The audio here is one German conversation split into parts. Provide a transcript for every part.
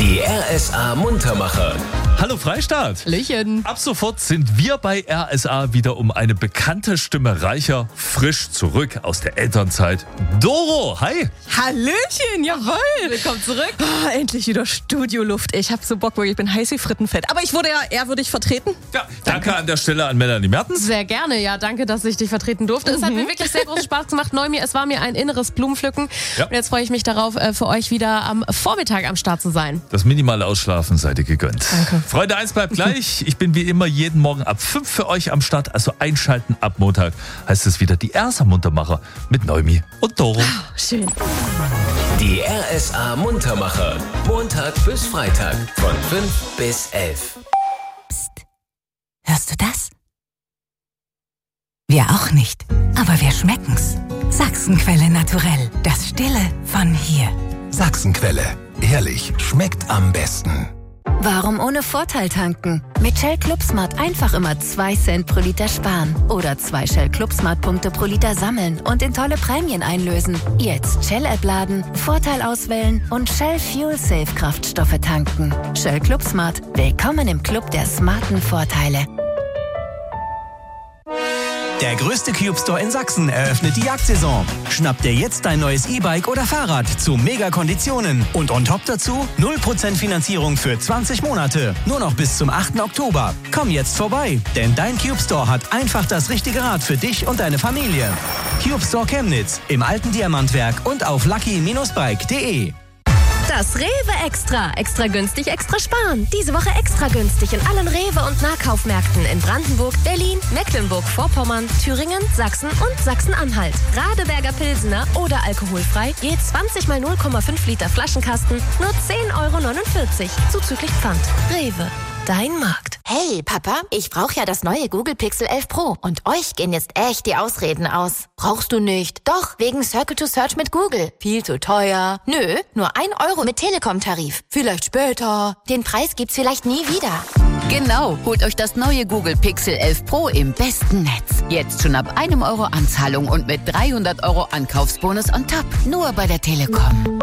Die RSA Muntermacher. Hallo Freistaat! Hallöchen. Ab sofort sind wir bei RSA wieder um eine bekannte Stimme reicher, frisch zurück aus der Elternzeit. Doro, hi! Hallöchen, jawohl. Willkommen zurück. Oh, endlich wieder Studioluft. Ich hab so Bock, wirklich, ich bin heiß wie Frittenfett. Aber ich wurde ja ehrwürdig vertreten. Ja, danke an der Stelle an Melanie Mertens. Sehr gerne, ja. Danke, dass ich dich vertreten durfte. Es hat mir wirklich sehr großen Spaß gemacht. Es war mir ein inneres Blumenpflücken. Ja. Und jetzt freue ich mich darauf, für euch wieder am Vormittag am Start zu sein. Das minimale Ausschlafen sei dir gegönnt. Danke. Freunde, eins bleibt gleich. Ich bin wie immer jeden Morgen ab 5 für euch am Start. Also einschalten ab Montag heißt es wieder die RSA Muntermacher mit Neumi und Doro. Schön. Die RSA Muntermacher. Montag bis Freitag von 5 bis 11. Hörst du das? Wir auch nicht, aber wir schmecken's. Sachsenquelle naturell, das Stille von hier. Sachsenquelle. Ehrlich, schmeckt am besten. Warum ohne Vorteil tanken? Mit Shell ClubSmart einfach immer 2 Cent pro Liter sparen. Oder 2 Shell ClubSmart-Punkte pro Liter sammeln und in tolle Prämien einlösen. Jetzt Shell-App laden, Vorteil auswählen und Shell Fuel Safe Kraftstoffe tanken. Shell ClubSmart. Willkommen im Club der smarten Vorteile. Der größte Cube Store in Sachsen eröffnet die Jagdsaison. Schnapp dir jetzt dein neues E-Bike oder Fahrrad zu Mega-Konditionen. Und on top dazu 0% Finanzierung für 20 Monate. Nur noch bis zum 8. Oktober. Komm jetzt vorbei, denn dein Cube Store hat einfach das richtige Rad für dich und deine Familie. Cube Store Chemnitz im alten Diamantwerk und auf lucky-bike.de. Das Rewe Extra. Extra günstig, extra sparen. Diese Woche extra günstig in allen Rewe- und Nahkaufmärkten in Brandenburg, Berlin, Mecklenburg-Vorpommern, Thüringen, Sachsen und Sachsen-Anhalt. Radeberger Pilsener oder alkoholfrei, je 20 mal 0,5 Liter Flaschenkasten, nur 10,49 €, zuzüglich Pfand. Rewe, dein Markt. Hey, Papa, ich brauche ja das neue Google Pixel 11 Pro. Und euch gehen jetzt echt die Ausreden aus. Brauchst du nicht? Doch, wegen Circle to Search mit Google. Viel zu teuer. Nö, nur 1 € mit Telekom-Tarif. Vielleicht später. Den Preis gibt's vielleicht nie wieder. Genau, holt euch das neue Google Pixel 11 Pro im besten Netz. Jetzt schon ab 1 € Anzahlung und mit 300 € Ankaufsbonus on top. Nur bei der Telekom.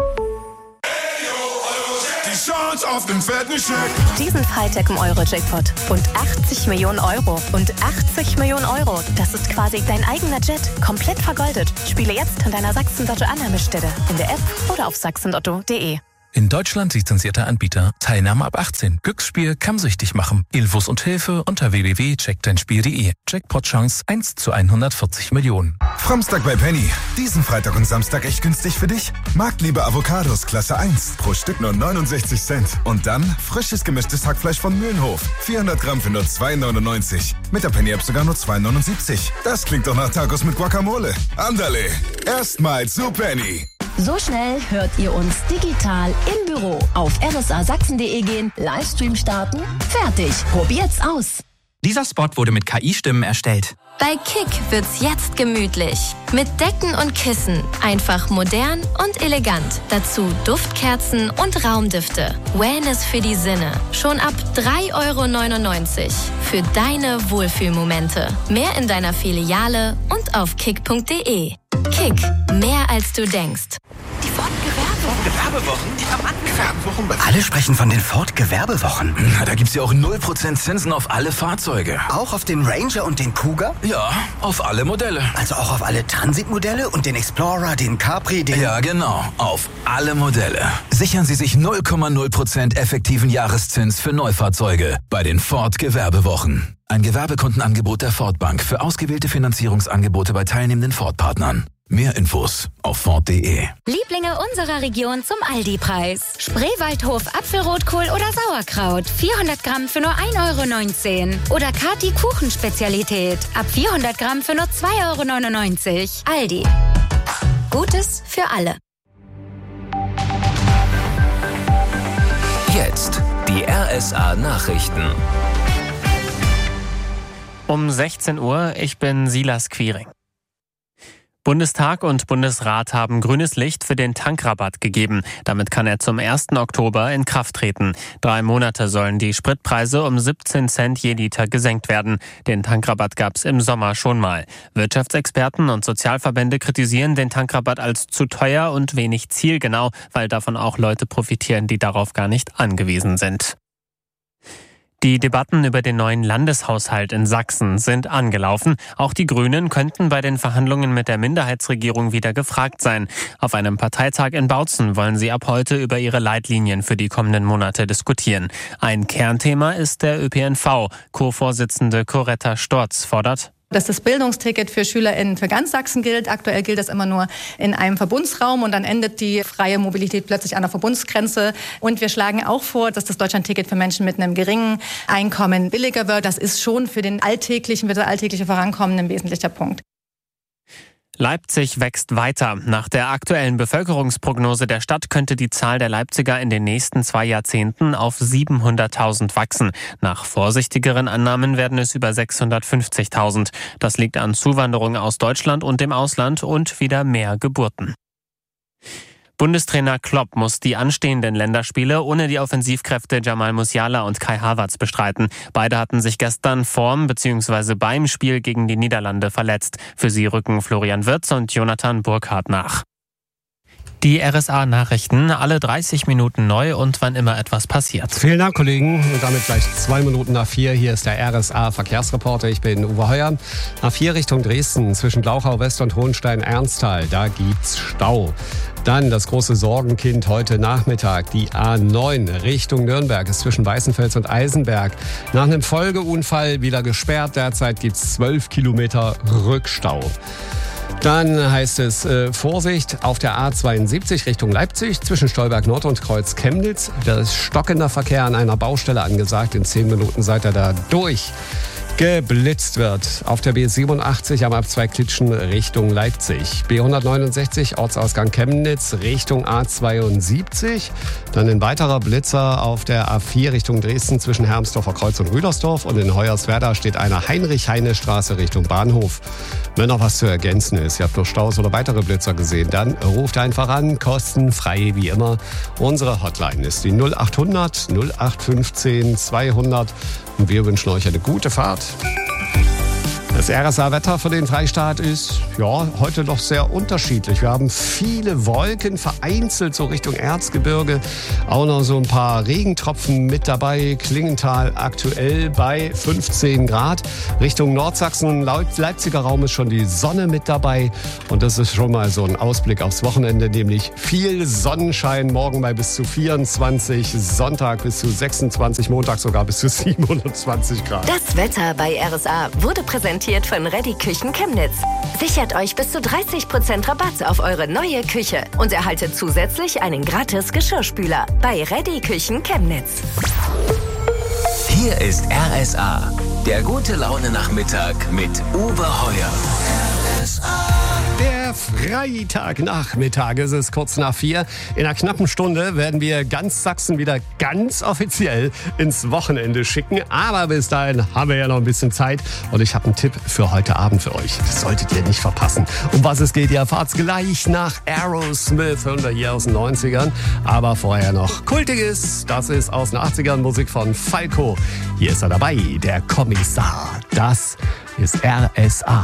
Die Chance auf den fetten Scheck. Diesen Freitag im Euro-Jackpot. Und 80 Millionen €. Und 80 Millionen €. Das ist quasi dein eigener Jet. Komplett vergoldet. Spiele jetzt an deiner Sachsen-Lotto-Annahmestelle. In der App oder auf sachsenlotto.de. In Deutschland lizenzierter Anbieter. Teilnahme ab 18. Glücksspiel kann süchtig machen. Infos und Hilfe unter www.checkdeinspiel.de. Jackpot-Chance 1 zu 140 Millionen. Fromstag bei Penny. Diesen Freitag und Samstag echt günstig für dich. Marktliebe Avocados Klasse 1. Pro Stück nur 69 Cent. Und dann frisches gemischtes Hackfleisch von Mühlenhof. 400 Gramm für nur 2,99. Mit der Penny-App sogar nur 2,79. Das klingt doch nach Tacos mit Guacamole. Andale. Erstmal zu Penny. So schnell hört ihr uns digital im Büro. Auf rsasachsen.de gehen, Livestream starten, fertig. Probiert's aus. Dieser Spot wurde mit KI-Stimmen erstellt. Bei Kick wird's jetzt gemütlich. Mit Decken und Kissen. Einfach modern und elegant. Dazu Duftkerzen und Raumdüfte. Wellness für die Sinne. Schon ab 3,99 € für deine Wohlfühlmomente. Mehr in deiner Filiale und auf kick.de. Kick. Mehr als du denkst. Die Ford-Gewerbewochen? Gewerbewochen? Alle sprechen von den Ford-Gewerbewochen. Na, da gibt's ja auch 0% Zinsen auf alle Fahrzeuge. Auch auf den Ranger und den Kuga? Ja, auf alle Modelle. Also auch auf alle Transit-Modelle und den Explorer, den Capri, den... Ja, genau. Auf alle Modelle. Sichern Sie sich 0,0% effektiven Jahreszins für Neufahrzeuge bei den Ford-Gewerbewochen. Ein Gewerbekundenangebot der Ford Bank für ausgewählte Finanzierungsangebote bei teilnehmenden Ford-Partnern. Mehr Infos auf Ford.de. Lieblinge unserer Region zum Aldi-Preis. Spreewaldhof Apfelrotkohl oder Sauerkraut. 400 Gramm für nur 1,19 € Oder Kati Kuchenspezialität. Ab 400 Gramm für nur 2,99 €. Aldi. Gutes für alle. Jetzt die RSA Nachrichten. Um 16 Uhr, ich bin Silas Quiring. Bundestag und Bundesrat haben grünes Licht für den Tankrabatt gegeben. Damit kann er zum 1. Oktober in Kraft treten. 3 Monate sollen die Spritpreise um 17 Cent je Liter gesenkt werden. Den Tankrabatt gab es im Sommer schon mal. Wirtschaftsexperten und Sozialverbände kritisieren den Tankrabatt als zu teuer und wenig zielgenau, weil davon auch Leute profitieren, die darauf gar nicht angewiesen sind. Die Debatten über den neuen Landeshaushalt in Sachsen sind angelaufen. Auch die Grünen könnten bei den Verhandlungen mit der Minderheitsregierung wieder gefragt sein. Auf einem Parteitag in Bautzen wollen sie ab heute über ihre Leitlinien für die kommenden Monate diskutieren. Ein Kernthema ist der ÖPNV. Co-Vorsitzende Coretta Storz fordert, dass das Bildungsticket für SchülerInnen für ganz Sachsen gilt. Aktuell gilt das immer nur in einem Verbundsraum und dann endet die freie Mobilität plötzlich an der Verbundsgrenze. Und wir schlagen auch vor, dass das Deutschlandticket für Menschen mit einem geringen Einkommen billiger wird. Das ist schon für das alltägliche Vorankommen ein wesentlicher Punkt. Leipzig wächst weiter. Nach der aktuellen Bevölkerungsprognose der Stadt könnte die Zahl der Leipziger in den nächsten 2 Jahrzehnten auf 700.000 wachsen. Nach vorsichtigeren Annahmen werden es über 650.000. Das liegt an Zuwanderung aus Deutschland und dem Ausland und wieder mehr Geburten. Bundestrainer Klopp muss die anstehenden Länderspiele ohne die Offensivkräfte Jamal Musiala und Kai Havertz bestreiten. Beide hatten sich gestern vorm bzw. beim Spiel gegen die Niederlande verletzt. Für sie rücken Florian Wirtz und Jonathan Burkhardt nach. Die RSA-Nachrichten, alle 30 Minuten neu und wann immer etwas passiert. Vielen Dank, Kollegen. Und damit gleich 2 Minuten nach 4. Hier ist der RSA-Verkehrsreporter. Ich bin Uwe Heuer. A4 Richtung Dresden zwischen Glauchau West und Hohenstein-Ernsthal. Da gibt's Stau. Dann das große Sorgenkind heute Nachmittag. Die A9 Richtung Nürnberg ist zwischen Weißenfels und Eisenberg nach einem Folgeunfall wieder gesperrt. Derzeit gibt's 12 Kilometer Rückstau. Dann heißt es Vorsicht auf der A72 Richtung Leipzig zwischen Stolberg Nord und Kreuz Chemnitz. Da ist stockender Verkehr an einer Baustelle angesagt. In 10 Minuten seid ihr da durch. Geblitzt wird auf der B87 am Abzweig Klitschen Richtung Leipzig. B169 Ortsausgang Chemnitz Richtung A72. Dann ein weiterer Blitzer auf der A4 Richtung Dresden zwischen Hermsdorfer Kreuz und Rüdersdorf. Und in Hoyerswerda steht eine Heinrich-Heine-Straße Richtung Bahnhof. Wenn noch was zu ergänzen ist, ihr habt noch Staus oder weitere Blitzer gesehen, dann ruft einfach an, kostenfrei wie immer. Unsere Hotline ist die 0800 0815 200. Und wir wünschen euch eine gute Fahrt. Das RSA-Wetter für den Freistaat ist heute noch sehr unterschiedlich. Wir haben viele Wolken, vereinzelt so Richtung Erzgebirge. Auch noch so ein paar Regentropfen mit dabei. Klingenthal aktuell bei 15 Grad. Richtung Nordsachsen, Leipziger Raum ist schon die Sonne mit dabei. Und das ist schon mal so ein Ausblick aufs Wochenende, nämlich viel Sonnenschein. Morgen bei bis zu 24, Sonntag bis zu 26, Montag sogar bis zu 27 Grad. Das Wetter bei RSA wurde präsentiert von Reddy Küchen Chemnitz. Sichert euch bis zu 30% Rabatt auf eure neue Küche und erhaltet zusätzlich einen gratis Geschirrspüler bei Reddy Küchen Chemnitz. Hier ist RSA, der gute Laune-Nachmittag mit Uwe Heuer. Der Freitagnachmittag, es ist kurz nach 4. In einer knappen Stunde werden wir ganz Sachsen wieder ganz offiziell ins Wochenende schicken. Aber bis dahin haben wir ja noch ein bisschen Zeit. Und ich habe einen Tipp für heute Abend für euch. Das solltet ihr nicht verpassen. Um was es geht, ihr erfahrt's gleich nach Aerosmith. Hören wir hier aus den 90ern. Aber vorher noch Kultiges. Das ist aus den 80ern Musik von Falco. Hier ist er dabei, der Kommissar. Das ist RSA.